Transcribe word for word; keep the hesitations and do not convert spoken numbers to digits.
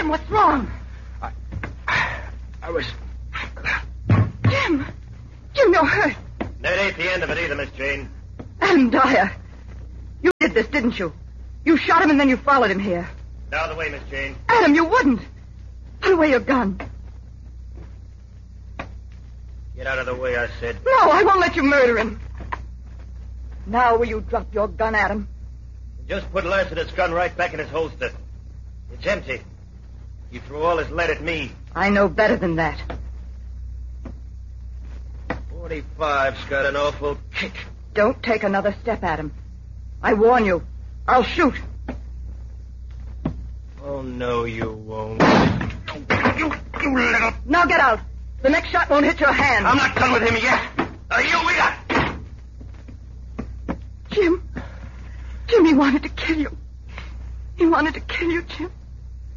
Jim, what's wrong? I... I was... Jim! Jim, you're hurt. That ain't the end of it either, Miss Jane. Adam Dyer. You did this, didn't you? You shot him and then you followed him here. Out of the way, Miss Jane. Adam, you wouldn't. Put away your gun. Get out of the way, I said. No, I won't let you murder him. Now will you drop your gun, Adam? Just put Lassiter's gun right back in his holster. It's empty. He threw all his lead at me. I know better than that. forty-five's got an awful kick. Don't take another step, Adam. I warn you. I'll shoot. Oh, no, you won't. You, you little... Now get out. The next shot won't hit your hand. I'm not done with him yet. Uh, you wait up. Jim. Jim, he wanted to kill you. He wanted to kill you, Jim.